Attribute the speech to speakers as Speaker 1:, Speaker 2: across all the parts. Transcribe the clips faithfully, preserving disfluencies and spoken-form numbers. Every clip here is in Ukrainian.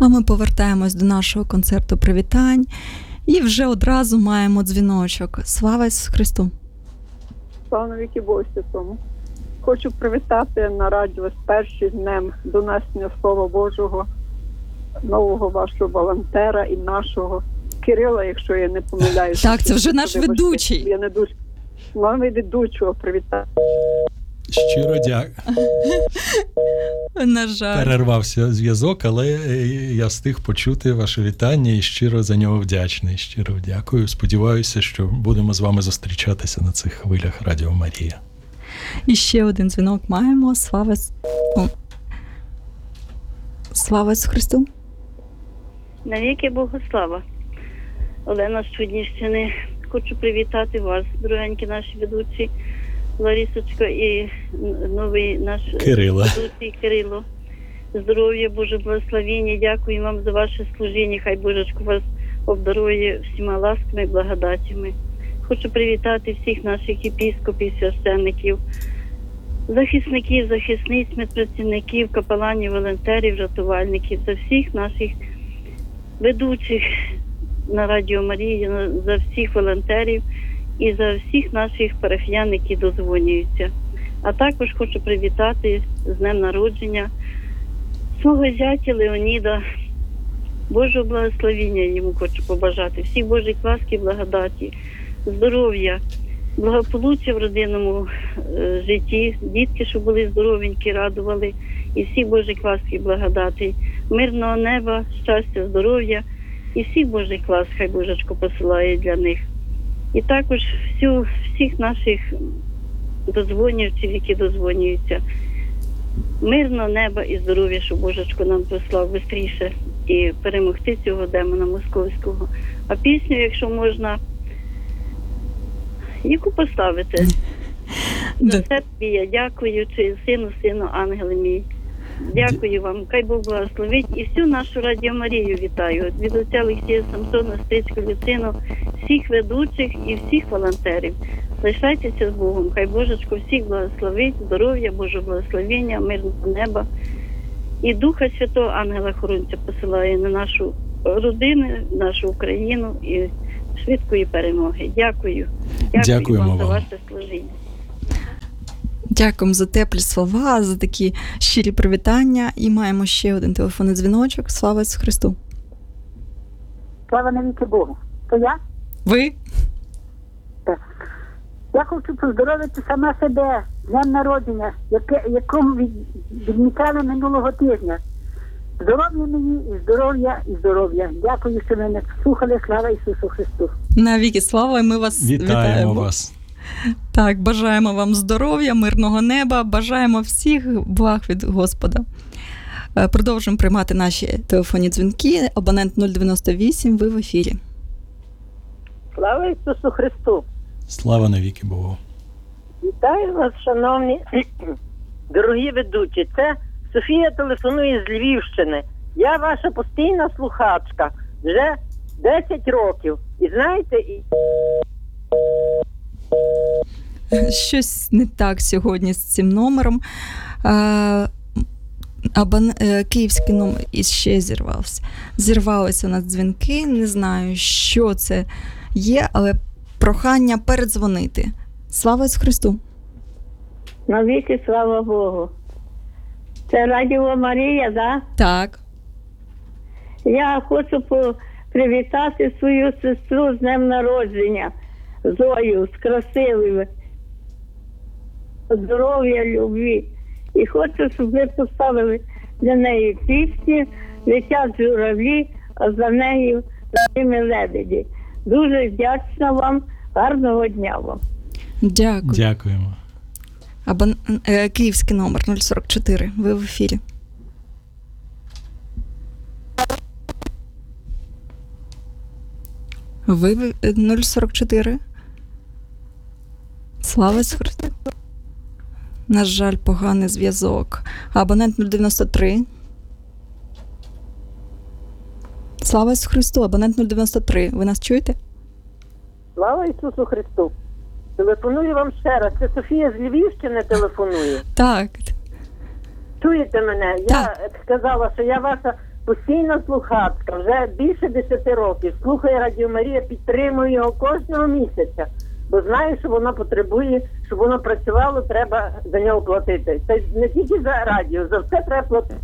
Speaker 1: А ми повертаємось до нашого концерту привітань і вже одразу маємо дзвіночок. Слава Ісусу Христу!
Speaker 2: Слава навіки Богу Святому! Хочу привітати на радіо з першим днем донесення Слова Божого, нового вашого волонтера і нашого Кирила, якщо я не помиляюся.
Speaker 1: Так, це вже наш ведучий.
Speaker 2: Я не дуже... Мами ведучого привітати.
Speaker 3: Щиро дякую.
Speaker 1: На жаль.
Speaker 3: Перервався зв'язок, але я встиг почути ваше вітання і щиро за нього вдячний. Щиро дякую. Сподіваюся, що будемо з вами зустрічатися на цих хвилях Радіо Марія.
Speaker 1: І ще один дзвінок маємо. Слава О. Слава Ісусу Христу!
Speaker 4: Навіки Богу слава! Олена з Чуднівщини. Хочу привітати вас, дорогенькі наші ведучі, Ларисочка і новий наш
Speaker 3: Кирило.
Speaker 4: ведучий Кирило. Здоров'я, Боже благословення. Дякую вам за ваше служіння. Хай Божечко вас обдарує всіма ласками і благодатями. Хочу привітати всіх наших єпископів, священників, захисників, захисниць, медпрацівників, капеланів, волонтерів, рятувальників, за всіх наших ведучих на Радіо Марії, за всіх волонтерів і за всіх наших парафіян, які дозвонюються. А також хочу привітати з днем народження свого зятя Леоніда. Божого благословення йому хочу побажати. Всіх Божих ласки, благодаті, здоров'я, благополуччя в родинному е, житті, дітки, щоб були здоровенькі, радували, і всіх Божих ласки, благодаті, мирного неба, щастя, здоров'я, і всіх Божих ласк хай Божечко посилає для них. І також всю, всіх наших дозвонювачів, які дозвонюються, мирного неба і здоров'я, щоб Божечко нам послав швидше і перемогти цього демона московського. А пісню, якщо можна, яку поставити? За все тобі я дякую, чи сину, сину, ангели мій. Дякую вам, хай Бог благословить. І всю нашу Радіо Марію вітаю. Від отця Олексія Самсона, Стицьку Люцину, всіх ведучих і всіх волонтерів. Лишайтеся з Богом, хай Божечко всіх благословить, здоров'я, Божого благословення, мирного неба. І Духа Святого, ангела-хоронця посилає на нашу родину, нашу Україну і швидкої перемоги. Дякую. Дякую
Speaker 3: Дякуємо
Speaker 4: вам за
Speaker 3: вам.
Speaker 4: ваше служіння.
Speaker 1: Дякуємо за теплі слова, за такі щирі привітання. І маємо ще один телефонний дзвіночок. Слава Ісусу Христу!
Speaker 5: Слава навіки Богу. То я?
Speaker 1: Ви?
Speaker 5: Так. Я хочу поздоровити сама себе з днем народження, яке, якому від, відмічали минулого тижня. Здоров'я мені і здоров'я, і здоров'я. Дякую, що мене слухали. Слава Ісусу Христу!
Speaker 1: Навіки слава, і ми вас
Speaker 3: Вітаємо,
Speaker 1: вітаємо.
Speaker 3: вас.
Speaker 1: Так, бажаємо вам здоров'я, мирного неба, бажаємо всіх благ від Господа. Е, Продовжуємо приймати наші телефонні дзвінки. Абонент нуль дев'яносто вісім, ви в ефірі.
Speaker 6: Слава Ісусу Христу!
Speaker 3: Слава навіки Богу.
Speaker 6: Вітаю вас, шановні дорогі ведучі. Це Софія телефонує з Львівщини. Я ваша постійна слухачка вже десять років. І знаєте, і...
Speaker 1: Щось не так сьогодні з цим номером. Е, Абон... е, Київський номер іще зірвався. Зірвалися у нас дзвінки. Не знаю, що це є, але прохання передзвонити. Слава Ісусу Христу!
Speaker 6: навіки слава Богу. Це Радіо Марія, да?
Speaker 1: Так.
Speaker 6: Я хочу по- привітати свою сестру з днем народження. Зою, з красивим. Здоров'я, любві. І хочу, щоб ви поставили для неї пісні «Летять журавлі», а за нею «Зими лебеді». Дуже вдячна вам. Гарного дня вам.
Speaker 1: Дякую.
Speaker 3: Дякуємо.
Speaker 1: Абон... е, Київський номер нуль сорок чотири. Ви в ефірі. Ви в- е, нуль сорок чотири. Слава Ісусу Христу! На жаль, поганий зв'язок. Абонент нуль дев'яносто три. Слава Ісусу Христу! Абонент нуль дев'яносто три. Ви нас чуєте?
Speaker 6: Слава Ісусу Христу! Телефоную вам ще раз. Це Софія з Львівщини телефонує.
Speaker 1: Так.
Speaker 6: Чуєте мене?
Speaker 1: Так.
Speaker 6: Я сказала, що я ваша
Speaker 7: постійна слухачка, вже більше десяти років. Слухає Радіо Марія, підтримує його кожного місяця. Бо знаю, що воно потребує, щоб воно працювало, треба за нього платити. Це не тільки за радіо, за все треба платити.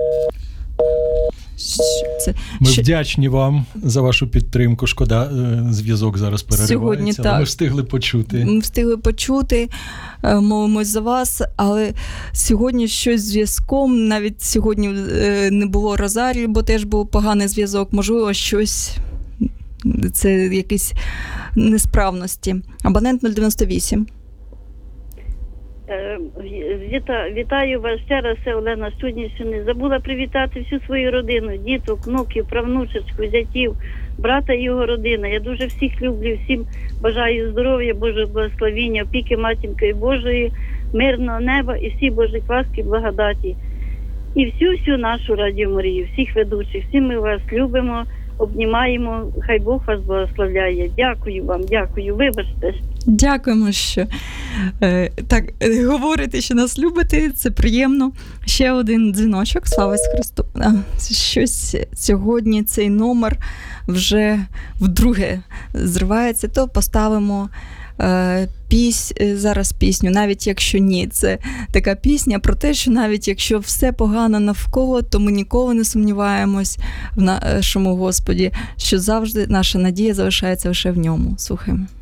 Speaker 1: Це,
Speaker 3: Ми
Speaker 1: що-
Speaker 3: вдячні вам за вашу підтримку. Шкода, е, зв'язок зараз переривається,
Speaker 1: Сьогодні
Speaker 3: але
Speaker 1: так.
Speaker 3: ми встигли почути.
Speaker 1: Ми встигли почути, е, молимось за вас, але сьогодні щось з зв'язком, навіть сьогодні е, не було розарії, бо теж був поганий зв'язок, можливо, щось, це якісь несправності. Абонент нуль дев'яносто вісім.
Speaker 4: Е, Віта, вітаю вас ще раз, це Олена Суднівщини. Не забула привітати всю свою родину, діток, внуків, правнучечку, зятів, брата і його родина. Я дуже всіх люблю, всім бажаю здоров'я, Божого благословіння, опіки Матінкою Божої, мирного неба і всі Божі ласки, благодаті. І всю-всю нашу Радіо Марію, всіх ведучих, всі ми вас любимо, обнімаємо, хай Бог вас благословляє. Дякую вам, дякую, вибачте.
Speaker 1: Дякуємо, що е, так е, говорите, що нас любите, це приємно. Ще один дзвіночок, слава Ісусу Христу. А, щось сьогодні цей номер вже вдруге зривається, то поставимо е, пісь, е, зараз пісню, навіть якщо ні. Це така пісня про те, що навіть якщо все погано навколо, то ми ніколи не сумніваємось в нашому Господі, що завжди наша надія залишається лише в ньому. Слухаємо.